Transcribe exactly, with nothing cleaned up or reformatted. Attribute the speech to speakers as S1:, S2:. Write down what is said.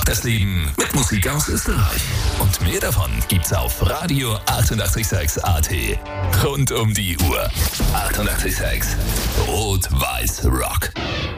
S1: Das Leben mit Musik aus Österreich. Und mehr davon gibt's auf Radio achtundachtzig Komma sechs A T. Rund um die Uhr. achtundachtzig Komma sechs. Rot-Weiß Rock.